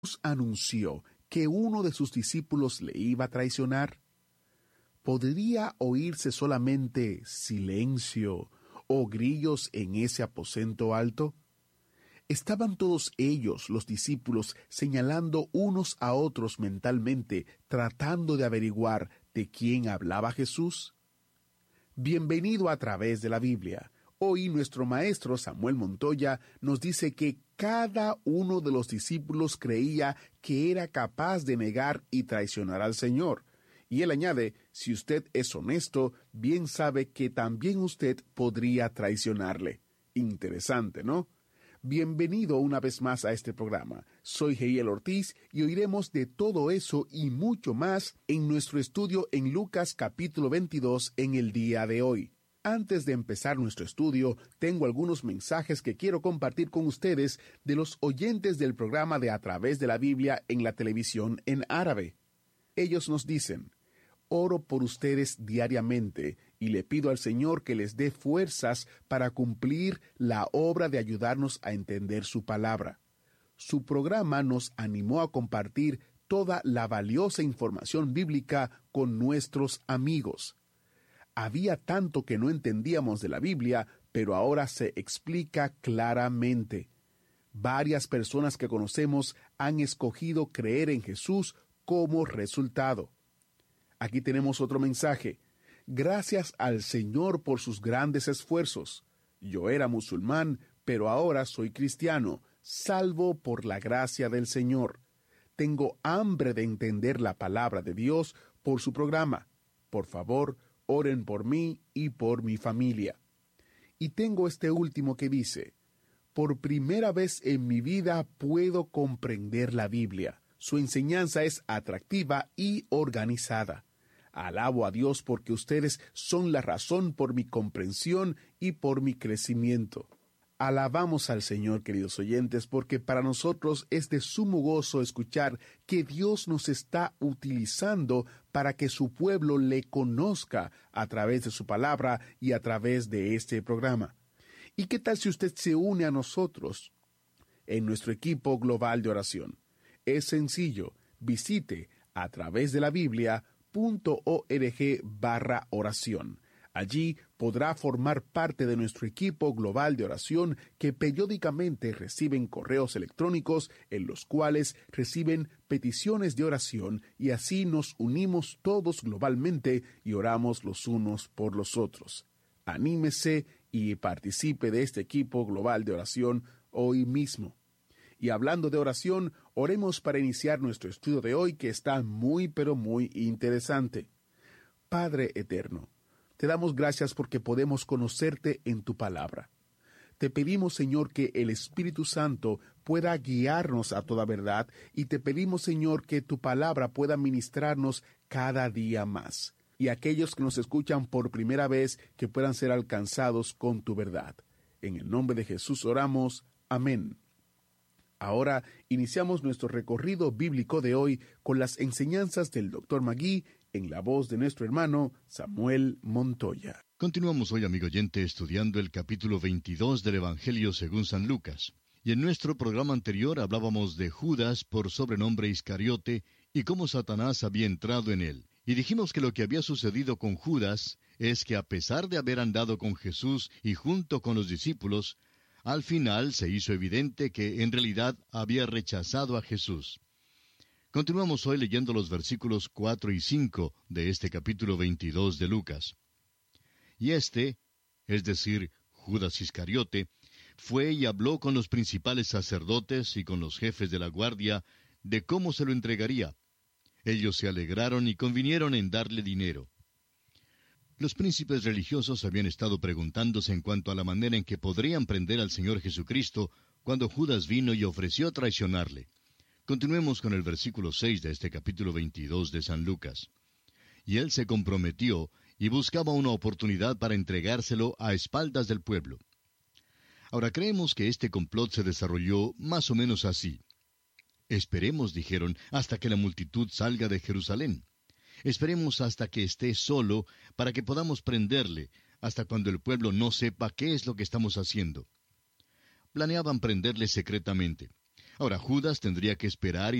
anunció que uno de sus discípulos le iba a traicionar? ¿Podría oírse solamente silencio o grillos en ese aposento alto? ¿Estaban todos ellos, los discípulos, señalando unos a otros mentalmente, tratando de averiguar de quién hablaba Jesús? Bienvenido a través de la Biblia. Hoy nuestro maestro Samuel Montoya nos dice que cada uno de los discípulos creía que era capaz de negar y traicionar al Señor. Y él añade, si usted es honesto, bien sabe que también usted podría traicionarle. Interesante, ¿no? Bienvenido una vez más a este programa. Soy Heiel Ortiz y oiremos de todo eso y mucho más en nuestro estudio en Lucas capítulo 22 en el día de hoy. Antes de empezar nuestro estudio, tengo algunos mensajes que quiero compartir con ustedes de los oyentes del programa de A Través de la Biblia en la televisión en árabe. Ellos nos dicen: oro por ustedes diariamente y le pido al Señor que les dé fuerzas para cumplir la obra de ayudarnos a entender su palabra. Su programa nos animó a compartir toda la valiosa información bíblica con nuestros amigos. Había tanto que no entendíamos de la Biblia, pero ahora se explica claramente. Varias personas que conocemos han escogido creer en Jesús como resultado. Aquí tenemos otro mensaje. Gracias al Señor por sus grandes esfuerzos. Yo era musulmán, pero ahora soy cristiano, salvo por la gracia del Señor. Tengo hambre de entender la palabra de Dios por su programa. Por favor, oren por mí y por mi familia. Y tengo este último que dice: por primera vez en mi vida puedo comprender la Biblia. Su enseñanza es atractiva y organizada. Alabo a Dios porque ustedes son la razón por mi comprensión y por mi crecimiento. Alabamos al Señor, queridos oyentes, porque para nosotros es de sumo gozo escuchar que Dios nos está utilizando para que su pueblo le conozca a través de su palabra y a través de este programa. ¿Y qué tal si usted se une a nosotros en nuestro equipo global de oración? Es sencillo, visite a través de la Biblia.org/oración. Allí podrá formar parte de nuestro equipo global de oración que periódicamente reciben correos electrónicos en los cuales reciben peticiones de oración y así nos unimos todos globalmente y oramos los unos por los otros. Anímese y participe de este equipo global de oración hoy mismo. Y hablando de oración, oremos para iniciar nuestro estudio de hoy que está muy pero muy interesante. Padre eterno, te damos gracias porque podemos conocerte en tu palabra. Te pedimos, Señor, que el Espíritu Santo pueda guiarnos a toda verdad y te pedimos, Señor, que tu palabra pueda ministrarnos cada día más. Y aquellos que nos escuchan por primera vez, que puedan ser alcanzados con tu verdad. En el nombre de Jesús oramos. Amén. Ahora iniciamos nuestro recorrido bíblico de hoy con las enseñanzas del Dr. Magui en la voz de nuestro hermano Samuel Montoya. Continuamos hoy, amigo oyente, estudiando el capítulo 22 del Evangelio según San Lucas. Y en nuestro programa anterior hablábamos de Judas, por sobrenombre Iscariote, y cómo Satanás había entrado en él. Y dijimos que lo que había sucedido con Judas es que a pesar de haber andado con Jesús y junto con los discípulos, al final se hizo evidente que en realidad había rechazado a Jesús. Continuamos hoy leyendo los versículos 4 y 5 de este capítulo 22 de Lucas. Y es decir, Judas Iscariote, fue y habló con los principales sacerdotes y con los jefes de la guardia de cómo se lo entregaría. Ellos se alegraron y convinieron en darle dinero. Los príncipes religiosos habían estado preguntándose en cuanto a la manera en que podrían prender al Señor Jesucristo cuando Judas vino y ofreció traicionarle. Continuemos con el versículo 6 de este capítulo 22 de San Lucas. Y él se comprometió y buscaba una oportunidad para entregárselo a espaldas del pueblo. Ahora creemos que este complot se desarrolló más o menos así. Esperemos, dijeron, hasta que la multitud salga de Jerusalén. Esperemos hasta que esté solo para que podamos prenderle, hasta cuando el pueblo no sepa qué es lo que estamos haciendo. Planeaban prenderle secretamente. Ahora, Judas tendría que esperar